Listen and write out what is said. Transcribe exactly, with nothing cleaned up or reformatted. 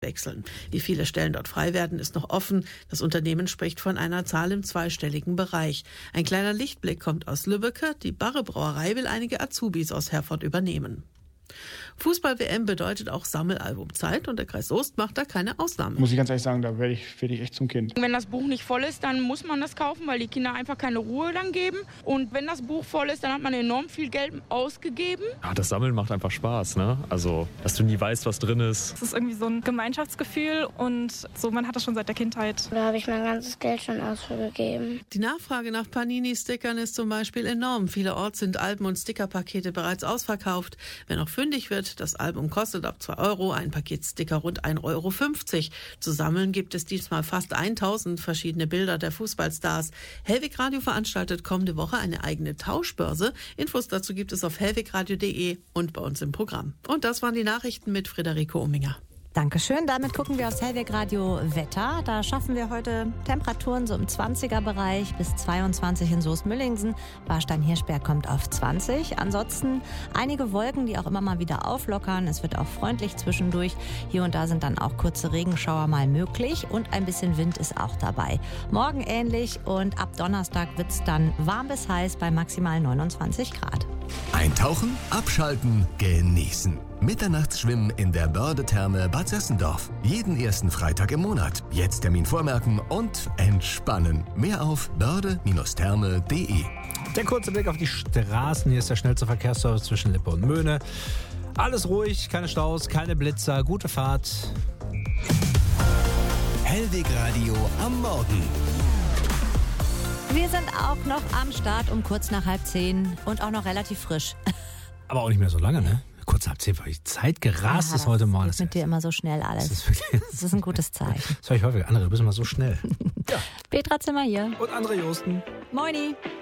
wechseln. Wie viele Stellen dort frei werden, ist noch offen. Das Unternehmen spricht von einer Zahl im zweistelligen Bereich. Ein kleiner Lichtblick kommt aus Lübbecke. Die Barre Brauerei will einige Azubis aus Herford übernehmen. Fußball-W M bedeutet auch Sammelalbumzeit und der Kreis Soest macht da keine Ausnahme. Muss ich ganz ehrlich sagen, da werde ich, werde ich echt zum Kind. Wenn das Buch nicht voll ist, dann muss man das kaufen, weil die Kinder einfach keine Ruhe dann geben. Und wenn das Buch voll ist, dann hat man enorm viel Geld ausgegeben. Ja, das Sammeln macht einfach Spaß, ne? Also, dass du nie weißt, was drin ist. Es ist irgendwie so ein Gemeinschaftsgefühl und so, man hat das schon seit der Kindheit. Da habe ich mein ganzes Geld schon ausgegeben. Die Nachfrage nach Panini-Stickern ist zum Beispiel enorm. Vielerorts sind Alben- und Stickerpakete bereits ausverkauft. Wer noch fündig wird, das Album kostet ab zwei Euro, ein Paket Sticker rund ein Euro fünfzig. Zu sammeln gibt es diesmal fast tausend verschiedene Bilder der Fußballstars. Hellwig Radio veranstaltet kommende Woche eine eigene Tauschbörse. Infos dazu gibt es auf hellwegradio punkt de und bei uns im Programm. Und das waren die Nachrichten mit Friederike Ominger. Dankeschön. Damit gucken wir aufs Hellwig Radio Wetter. Da schaffen wir heute Temperaturen so im zwanziger-Bereich bis zweiundzwanzig in Soest-Müllingsen. Warstein-Hirschberg kommt auf zwanzig. Ansonsten einige Wolken, die auch immer mal wieder auflockern. Es wird auch freundlich zwischendurch. Hier und da sind dann auch kurze Regenschauer mal möglich und ein bisschen Wind ist auch dabei. Morgen ähnlich und ab Donnerstag wird es dann warm bis heiß bei maximal neunundzwanzig Grad. Eintauchen, abschalten, genießen. Mitternachtsschwimmen in der Börde-Therme Bad Sessendorf. Jeden ersten Freitag im Monat. Jetzt Termin vormerken und entspannen. Mehr auf börde Therme punkt de. Der kurze Blick auf die Straßen. Hier ist der schnellste Verkehrsservice zwischen Lippe und Möhne. Alles ruhig, keine Staus, keine Blitzer, gute Fahrt. Hellwig Radio am Morgen. Wir sind auch noch am Start um kurz nach halb zehn und auch noch relativ frisch. Aber auch nicht mehr so lange, ne? Kurz nach halb zehn, weil die Zeit gerast ja, ist heute mal. Das ist mit dir immer so schnell alles. Das ist, wirklich, das ist ein gutes Zeichen. Das höre ich häufig. Andere, du bist immer so schnell. Ja. Petra Zimmer hier. Und André Josten. Moini.